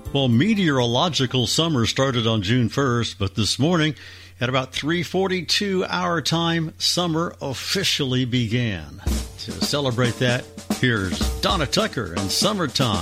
Well, meteorological summer started on June 1st, but this morning at about 3:42 our time, summer officially began. To celebrate that, here's Donna Tucker and Summertime.